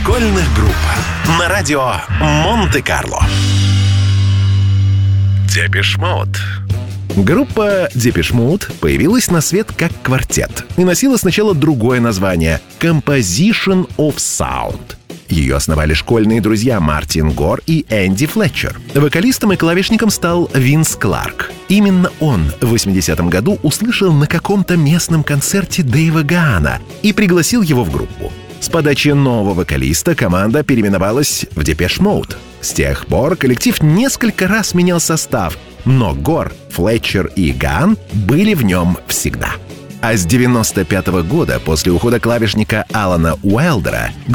школьных групп на радио Монте-Карло. Депеш Мод. Группа Depeche Mode появилась на свет как квартет и носила сначала другое название — Composition of Sound. Ее основали школьные друзья Мартин Гор и Энди Флетчер. Вокалистом и клавишником стал Винс Кларк. Именно он в 80-м году услышал на каком-то местном концерте Дэйва Гаана и пригласил его в группу. С подачи нового вокалиста команда переименовалась в Depeche Mode. С тех пор коллектив несколько раз менял состав, но Гор, Флетчер и Гаан были в нем всегда. А с 95-го года, после ухода клавишника Алана Уайлдера,